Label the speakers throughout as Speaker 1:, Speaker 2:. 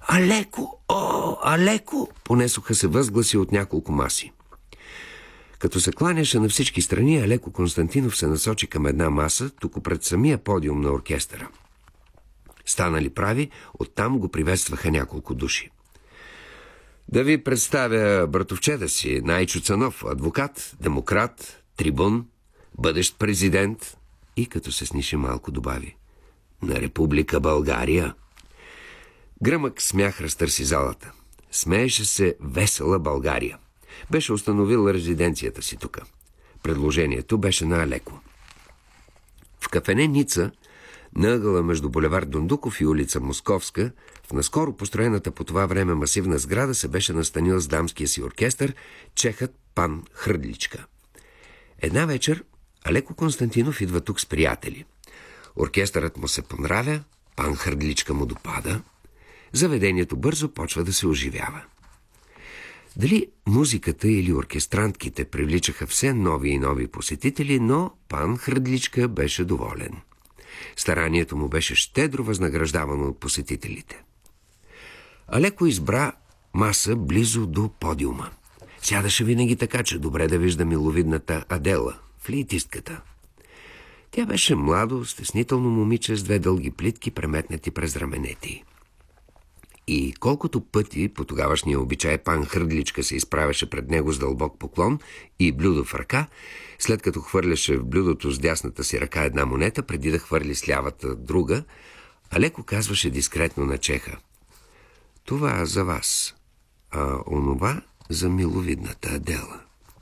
Speaker 1: Алеко! О, Алеко! Понесоха се възгласи от няколко маси. Като се кланяше на всички страни, Алеко Константинов се насочи към една маса, тук пред самия подиум на оркестъра. Станали прави, оттам го приветстваха няколко души. Да ви представя братовчеда си, Найчо Цанов, адвокат, демократ, трибун, бъдещ президент и като се сниши малко добави: на Република България. Гръмък смях разтърси залата. Смееше се весела България. Беше установил резиденцията си тука. Предложението беше на Алеко. В кафене Ница, на ъгъла между булевард Дондуков и улица Московска, в наскоро построената по това време масивна сграда се беше настанил с дамския си оркестър чехът Пан Хрдличка. Една вечер Алеко Константинов идва тук с приятели. Оркестърът му се понравя, Пан Хрдличка му допада. Заведението бързо почва да се оживява. Дали музиката или оркестрантките привличаха все нови и нови посетители, но Пан Хрдличка беше доволен. Старанието му беше щедро възнаграждавано от посетителите. Алеко избра маса близо до подиума. Сядаше винаги така, че добре да вижда миловидната Адела, флейтистката. Тя беше младо, стеснително момиче с две дълги плитки, преметнати през раменете. И колкото пъти по тогавашния обичай Пан Хрдличка се изправяше пред него с дълбок поклон и блюдо в ръка, след като хвърляше в блюдото с дясната си ръка една монета, преди да хвърли с лявата друга, Алеко казваше дискретно на чеха: това за вас, а онова за миловидната Адела.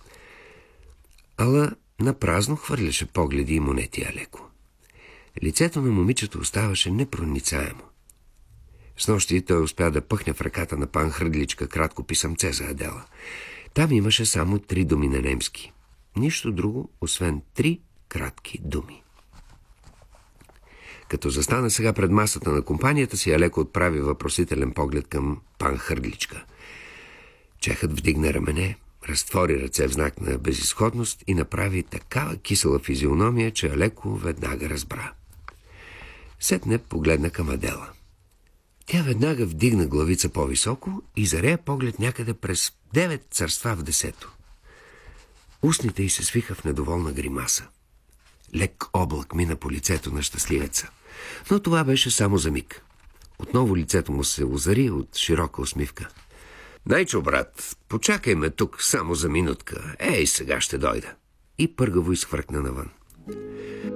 Speaker 1: Ала напразно хвърляше погледи и монети Алеко. Лицето на момичето оставаше непроницаемо. Снощи той успя да пъхне в ръката на Пан Хрдличка кратко писъмце за Адела. Там имаше само 3 думи на немски. Нищо друго, освен 3 кратки думи. Като застана сега пред масата на компанията си, Алеко отправи въпросителен поглед към Пан Хрдличка. Чехът вдигна рамене, разтвори ръце в знак на безизходност и направи такава кисела физиономия, че Алеко веднага разбра. Сетне погледна към Адела. Тя веднага вдигна главица по-високо и зарея поглед някъде през 9 царства в 10. Устните й се свиха в недоволна гримаса. Лек облак мина по лицето на щастливеца. Но това беше само за миг. Отново лицето му се озари от широка усмивка. Найчо, брат, почакай ме тук само за минутка. Ей, сега ще дойда. И пъргаво изхвъркна навън.